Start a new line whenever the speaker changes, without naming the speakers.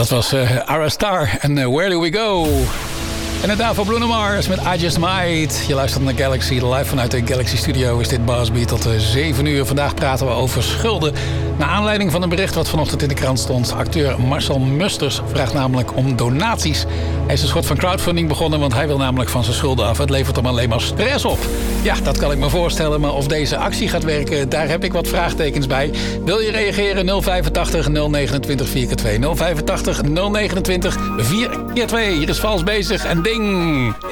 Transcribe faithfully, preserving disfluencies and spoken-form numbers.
Dat was uh, Ara Star en uh, Where Do We Go? En het daarvoor Bruno Mars met I Just Might. Je luistert naar Galaxy, live vanuit de Galaxy Studio is dit Barsbeat tot zeven uur. Vandaag praten we over schulden. Naar aanleiding van een bericht wat vanochtend in de krant stond. Acteur Marcel Musters vraagt namelijk om donaties. Hij is een soort van crowdfunding begonnen, want hij wil namelijk van zijn schulden af. Het levert hem alleen maar stress op. Ja, dat kan ik me voorstellen, maar of deze actie gaat werken, daar heb ik wat vraagtekens bij. Wil je reageren? nul vijfentachtig nul negenentwintig vier keer twee. nul vijfentachtig nul negenentwintig vier keer twee. Hier is Vals Bezig en Ding.